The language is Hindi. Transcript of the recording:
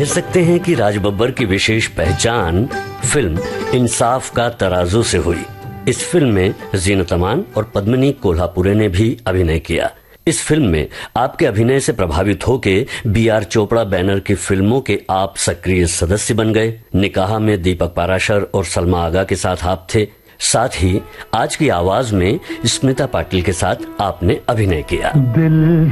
सकते हैं कि राज बब्बर की विशेष पहचान फिल्म इंसाफ का तराजू से हुई। इस फिल्म में जीनत अमान और पद्मिनी कोल्हापुरे ने भी अभिनय किया। इस फिल्म में आपके अभिनय से प्रभावित होके बी.आर. चोपड़ा बैनर की फिल्मों के आप सक्रिय सदस्य बन गए। निकाह में दीपक पाराशर और सलमा आगा के साथ आप थे। साथ ही आज की आवाज में स्मिता पाटिल के साथ आपने अभिनय किया।